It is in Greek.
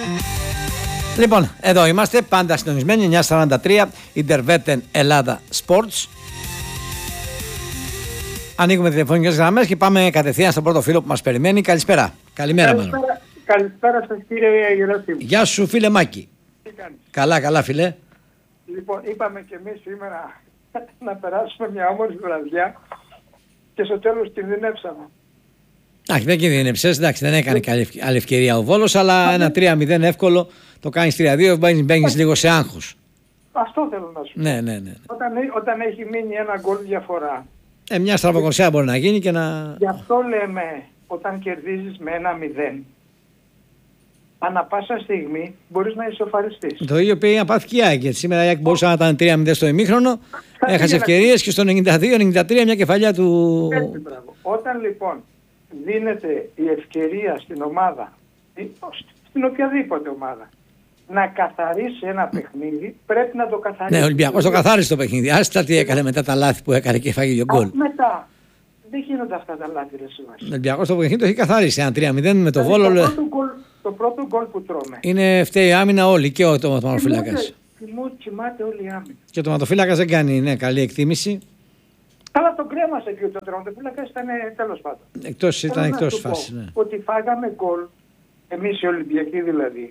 Λοιπόν, εδώ είμαστε, πάντα συντονισμένοι, 9:43, Interveten Ελλάδα Sports. Ανοίγουμε τηλεφωνικές γραμμές και πάμε κατευθείαν στον πρώτο φίλο που μας περιμένει. Καλησπέρα. Καλημέρα μάλλον. Καλησπέρα σας κύριε Γεράσιμο. Γεια σου φίλε Μάκη. Τι κάνεις? Καλά, καλά φίλε. Λοιπόν, είπαμε και εμείς σήμερα να περάσουμε μια όμορφη βραδιά και στο τέλος κινδυνεύσαμε. Εντάξει, δεν κινδύνεψες, εντάξει, δεν έκανε άλλη ευκαιρία ο Βόλος, αλλά ένα 3-0 εύκολο, το κάνεις 3-2, μπαίνεις λίγο σε άγχος. Αυτό θέλω να σου πω. Ναι. Όταν έχει μείνει ένα γκολ διαφορά. Μια στραβοκοσιά μπορεί να γίνει και να... Γι' αυτό λέμε, όταν κερδίζεις με 1-0, ανά πάσα στιγμή μπορείς να ισοφαριστείς. Το ίδιο πήγε να πάθει και η ΑΕΚ. Σήμερα η ΑΕΚ μπορούσε να ήταν 3-0 στο ημίχρονο, έχασε ευκαιρίες και στο 92-93 μια κεφαλιά του... Έτσι, μπράβο. Όταν λοιπόν δίνεται η ευκαιρία στην ομάδα, στην οποιαδήποτε ομάδα, να καθαρίσει ένα παιχνίδι, πρέπει να το καθαρίσει. Ναι, ο Ολυμπιακός το καθάρισε το παιχνίδι. Άστα τι έκανε μετά τα λάθη που έκανε και φάγει 2 γκολ. Μετά. Δεν γίνονται αυτά τα λάθη, ρε Σιβάση. Ο Ολυμπιακός το παιχνίδι το έχει καθαρίσει. Ένα 3-0 με το Βόλο. Το πρώτο γκολ που τρώμε. Είναι φταίει άμυνα όλοι και ο τερματοφύλακας. Κοιμάται όλη η άμυνα. Και ο τερματοφύλακας δεν κάνει καλή εκτίμηση. Αλλά τον κρέμασε και ο τερματοφύλακας ήταν τέλος πάντων. Ήταν εκτός φάσης. Ναι. Ότι φάγαμε γκολ, εμείς οι Ολυμπιακοί δηλαδή,